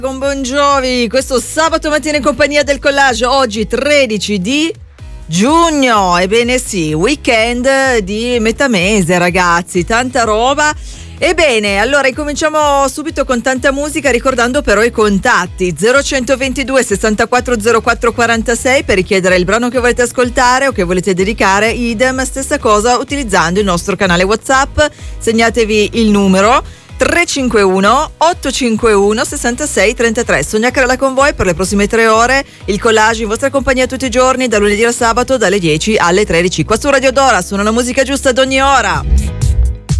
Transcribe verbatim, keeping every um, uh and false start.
Con Bon Jovi, questo sabato mattina in compagnia del Collage, oggi tredici di giugno. Ebbene sì, weekend di metà mese, ragazzi, tanta roba. Ebbene, allora incominciamo subito con tanta musica, ricordando però i contatti zero centoventidue sessantaquattro zero quattro quarantasei per richiedere il brano che volete ascoltare o che volete dedicare, idem, stessa cosa utilizzando il nostro canale WhatsApp. Segnatevi il numero tre cinque uno otto cinque uno sei sei tre tre. Sonia Carella con voi per le prossime tre ore, il Collage in vostra compagnia tutti i giorni, da lunedì al sabato dalle dieci alle tredici, qua su Radio Dora. Suona la musica giusta ad ogni ora.